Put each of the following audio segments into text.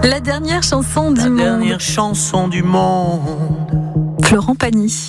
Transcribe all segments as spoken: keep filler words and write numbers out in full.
La dernière chanson du La monde. dernière chanson du monde. Florent Pagny.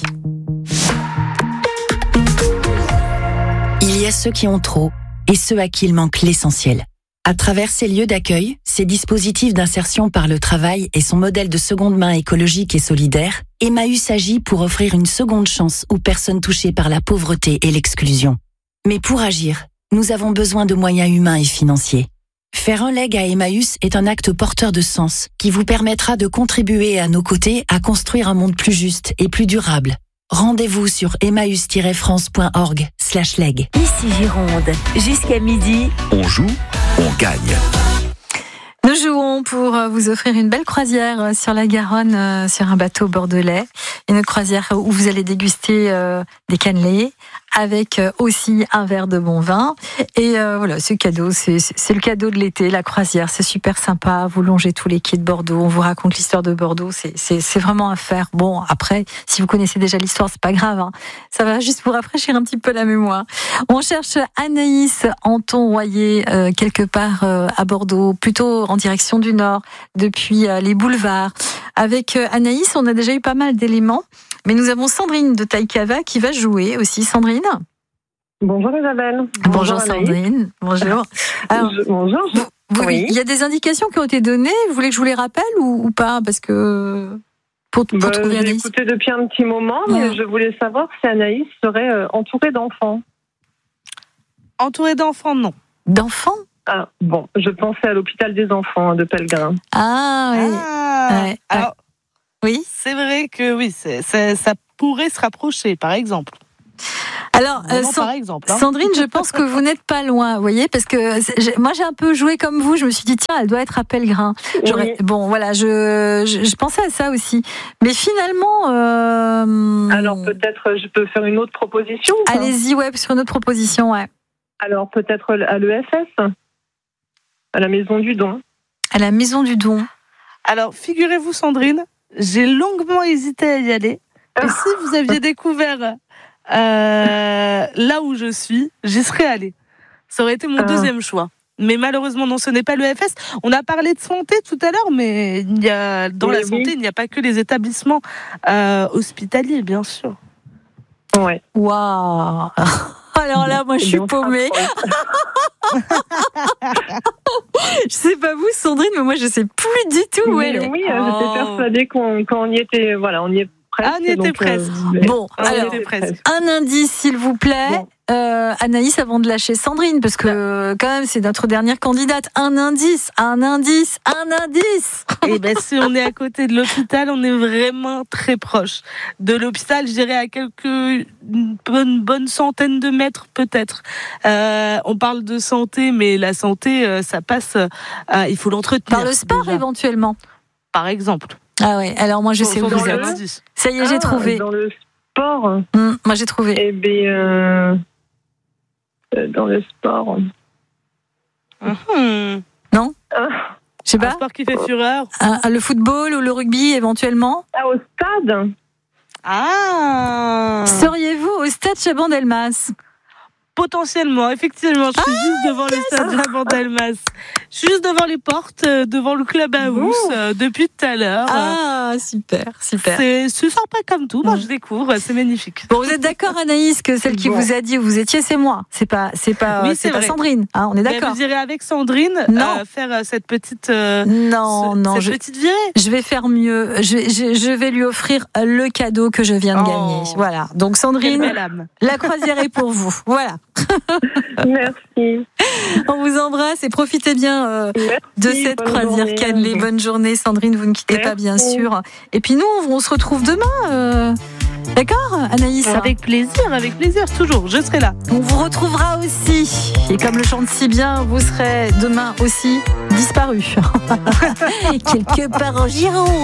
Il y a ceux qui ont trop et ceux à qui il manque l'essentiel. À travers ces lieux d'accueil, ces dispositifs d'insertion par le travail et son modèle de seconde main écologique et solidaire, Emmaüs agit pour offrir une seconde chance aux personnes touchées par la pauvreté et l'exclusion. Mais pour agir, nous avons besoin de moyens humains et financiers. Faire un leg à Emmaüs est un acte porteur de sens qui vous permettra de contribuer à nos côtés à construire un monde plus juste et plus durable. Rendez-vous sur emmaüs tiret france point org slash leg. Ici Gironde, jusqu'à midi. On joue, on gagne. Nous jouons pour vous offrir une belle croisière sur la Garonne, sur un bateau bordelais. Une croisière où vous allez déguster des cannelés avec aussi un verre de bon vin. Et euh, voilà, c'est cadeau, c'est, c'est le cadeau de l'été, la croisière. C'est super sympa. Vous longez tous les quais de Bordeaux. On vous raconte l'histoire de Bordeaux. C'est, c'est, c'est vraiment à faire. Bon, après, si vous connaissez déjà l'histoire, c'est pas grave, hein. Ça va juste pour rafraîchir un petit peu la mémoire. On cherche Anaïs Anton-Royer, euh, quelque part euh, à Bordeaux, plutôt en direction du nord, depuis euh, les boulevards. Avec euh, Anaïs, on a déjà eu pas mal d'éléments. Mais nous avons Sandrine de Taïkava qui va jouer aussi. Sandrine ? Bonjour Isabelle. Bonjour, Bonjour Sandrine. Bonjour. Alors, je, bonjour. Je... Vous, vous, oui. Il y a des indications qui ont été données. Vous voulez que je vous les rappelle ou, ou pas ? Parce que pour, pour bah, trouver j'ai Anaïs. écouté depuis un petit moment, mais ouais. je voulais savoir si Anaïs serait euh, entourée d'enfants. Entourée d'enfants, non. D'enfants ? Ah bon, je pensais à l'hôpital des enfants de Pellegrin. Ah oui. Ah, ouais. alors, oui. C'est vrai que oui, c'est, c'est, ça pourrait se rapprocher, par exemple. Alors, non, euh, non, San- par exemple, hein. Sandrine, je pense que vous n'êtes pas loin, vous voyez, parce que j'ai, moi j'ai un peu joué comme vous. Je me suis dit tiens, elle doit être à Pellegrin. J'aurais, Oui. bon, voilà, je, je, je pensais à ça aussi, mais finalement. Euh, Alors peut-être je peux faire une autre proposition. ou pas Allez-y, ouais, sur une autre proposition, ouais. Alors peut-être à l'E F S, à la Maison du Don. À la Maison du Don. Alors, figurez-vous, Sandrine, j'ai longuement hésité à y aller. Et si vous aviez découvert euh, là où je suis, j'y serais allée. Ça aurait été mon ah. deuxième choix. Mais malheureusement, non, ce n'est pas l'E F S. On a parlé de santé tout à l'heure, mais il y a, dans oui, la oui. santé, il n'y a pas que les établissements euh, hospitaliers, bien sûr. Ouais. Waouh. Alors là, moi, je suis paumée. Je sais pas vous, Sandrine, mais moi, je sais plus du tout où Oui, elle est. oui, Oh. j'étais persuadée qu'on, qu'on y était. Voilà, on y est presque. Ah, on y était donc, presque. mais- Bon, Ah, on y alors, était presque. un indice, s'il vous plaît, Bon. euh, Anaïs, avant de lâcher Sandrine, parce que quand même, c'est notre dernière candidate. Un indice, un indice, un indice. Et ben, si on est à côté de l'hôpital, on est vraiment très proche de l'hôpital. Je dirais à quelques une bonne bonne centaine de mètres peut-être. Euh, on parle de santé, mais la santé, euh, ça passe. Euh, il faut l'entretenir. Par le sport, déjà, éventuellement. par exemple. Ah ouais, alors moi, je sais où Sans vous donner êtes. un indice. Ça y est, j'ai Ah, trouvé. Dans le sport. Hum, moi, j'ai trouvé. Eh bien, euh, euh, dans le sport. Mhm. Ah, Je sais Un pas. sport qui fait fureur. Un- le football ou le rugby, éventuellement. ah, au stade. Ah. Seriez-vous au stade Chaban-Delmas ? Potentiellement, effectivement, je suis juste devant le stade Chaban-Delmas. Je suis juste devant les portes, euh, devant le clubhouse euh, depuis tout à l'heure. Ah, super, super. C'est, c'est sympa comme tout. Moi, Mm. je découvre, c'est magnifique. Bon, vous êtes d'accord, Anaïs, que celle qui Bon. vous a dit où vous étiez, c'est moi. C'est pas, c'est pas, Oui, c'est c'est pas vrai. Sandrine. Hein, on est Mais d'accord. vous irez avec Sandrine Non. euh, faire euh, cette petite, euh, Non, ce- non, cette je, petite virée. je vais faire mieux. Je, je, je vais lui offrir le cadeau que je viens de Oh. gagner. Voilà. Donc, Quelle Sandrine, belle âme. la croisière est pour vous. Voilà. Merci. On vous embrasse et profitez bien euh, Merci, de cette bonne croisière journée. cannelée. Bonne journée, Sandrine. Vous ne quittez pas, bien Merci. sûr. Et puis nous, on se retrouve demain. euh, D'accord, Anaïs ? Avec plaisir, avec plaisir, toujours. Je serai là. On vous retrouvera aussi. Et comme le chante si bien, vous serez demain aussi disparu. Quelque part en Gironde.